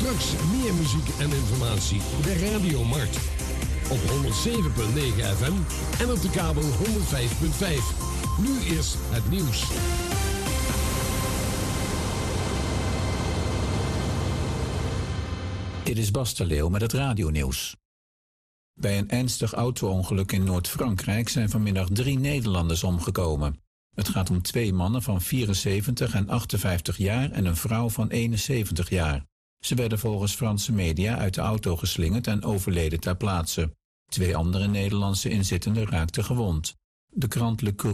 Straks meer muziek en informatie bij Radio Mart. Op 107.9 FM en op de kabel 105.5. Nu eerst het nieuws. Dit is Bas de Leeuw met het radionieuws. Bij een ernstig auto-ongeluk in Noord-Frankrijk zijn vanmiddag 3 Nederlanders omgekomen. Het gaat om 2 mannen van 74 en 58 jaar en een vrouw van 71 jaar. Ze werden volgens Franse media uit de auto geslingerd en overleden ter plaatse. 2 andere Nederlandse inzittenden raakten gewond. De krant Le